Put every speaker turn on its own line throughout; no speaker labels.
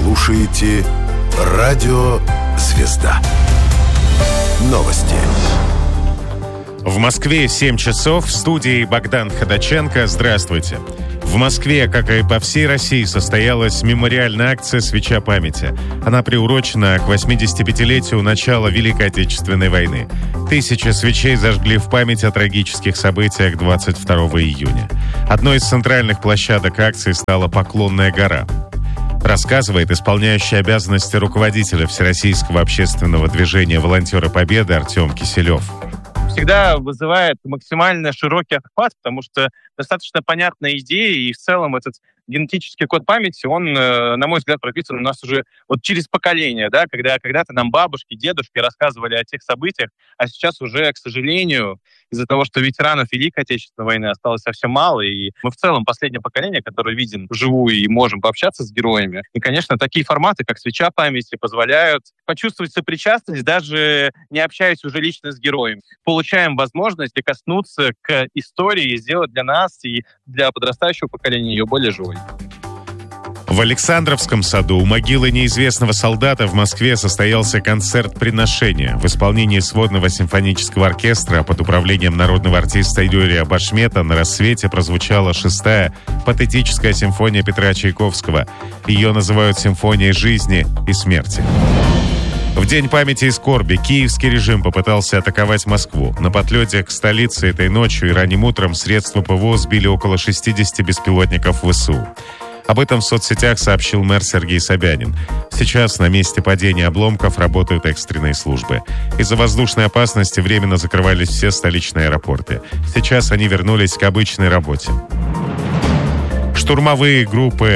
слушаете Радио Звезда. Новости.
В Москве 7 часов. В студии Богдан Ходаченко. Здравствуйте. В Москве, как и по всей России, состоялась мемориальная акция «Свеча памяти». Она приурочена к 85-летию начала Великой Отечественной войны. Тысячи свечей зажгли в память о трагических событиях 22 июня. Одной из центральных площадок акции стала Поклонная гора. Рассказывает исполняющий обязанности руководителя Всероссийского общественного движения «Волонтеры Победы» Артем Киселев.
Всегда вызывает максимально широкий охват, потому что достаточно понятная идея, и в целом этот генетический код памяти, он, на мой взгляд, прописан у нас уже вот через поколение, да, когда когда-то нам бабушки, дедушки рассказывали о тех событиях, а сейчас уже, к сожалению, из-за того, что ветеранов Великой Отечественной войны осталось совсем мало, и мы в целом последнее поколение, которое видим вживую и можем пообщаться с героями. И, конечно, такие форматы, как «Свеча памяти», позволяют почувствовать сопричастность, даже не общаясь уже лично с героем. Получаем возможность прикоснуться к истории и сделать для нас и для подрастающего поколения ее более живой.
В Александровском саду у могилы неизвестного солдата в Москве состоялся концерт приношения в исполнении сводного симфонического оркестра под управлением народного артиста Юрия Башмета. На рассвете прозвучала 6-я патетическая симфония Петра Чайковского. Ее называют «Симфонией жизни и смерти». В День памяти и скорби киевский режим попытался атаковать Москву. На подлете к столице этой ночью и ранним утром средства ПВО сбили около 60 беспилотников ВСУ. Об этом в соцсетях сообщил мэр Сергей Собянин. Сейчас на месте падения обломков работают экстренные службы. Из-за воздушной опасности временно закрывались все столичные аэропорты. Сейчас они вернулись к обычной работе. Штурмовики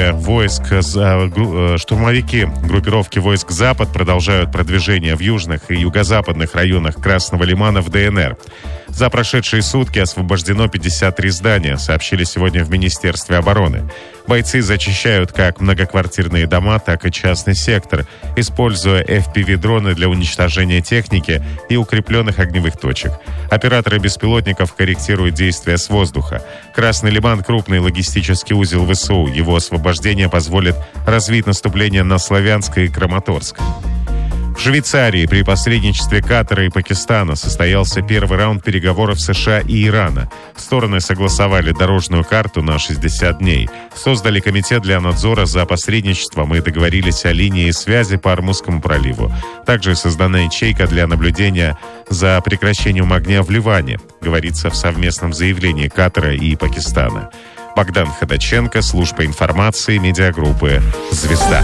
группировки войск «Запад» продолжают продвижение в южных и юго-западных районах Красного Лимана в ДНР. За прошедшие сутки освобождено 53 здания, сообщили сегодня в Министерстве обороны. Бойцы зачищают как многоквартирные дома, так и частный сектор, используя FPV-дроны для уничтожения техники и укрепленных огневых точек. Операторы беспилотников корректируют действия с воздуха. Красный Лиман – крупный логистический узел ВСУ. Его освобождение позволит развить наступление на Славянск и Краматорск. В Швейцарии при посредничестве Катара и Пакистана состоялся первый раунд переговоров США и Ирана. Стороны согласовали дорожную карту на 60 дней, создали комитет для надзора за посредничеством и договорились о линии связи по Ормузскому проливу. Также создана ячейка для наблюдения за прекращением огня в Ливане, говорится в совместном заявлении Катара и Пакистана. Богдан Ходаченко, служба информации медиагруппы «Звезда».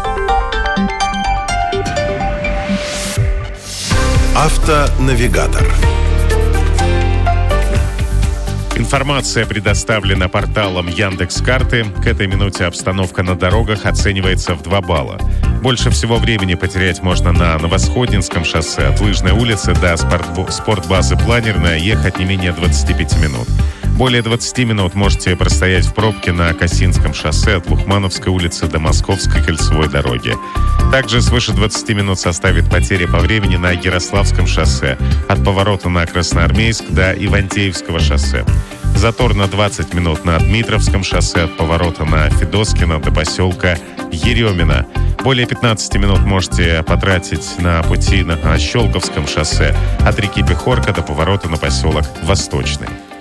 Автонавигатор.
Информация предоставлена порталом Яндекс.Карты. К этой минуте обстановка на дорогах оценивается в 2 балла. Больше всего времени потерять можно на Новосходнинском шоссе. От Лыжной улицы до спортбазы Планерная ехать не менее 25 минут. Более 20 минут можете простоять в пробке на Косинском шоссе от Лухмановской улицы до Московской кольцевой дороги. Также свыше 20 минут составит потеря по времени на Ярославском шоссе от поворота на Красноармейск до Ивантеевского шоссе. Затор на 20 минут на Дмитровском шоссе от поворота на Федоскино до поселка Еремино. Более 15 минут можете потратить на пути на Щелковском шоссе от реки Пехорка до поворота на поселок Восточный.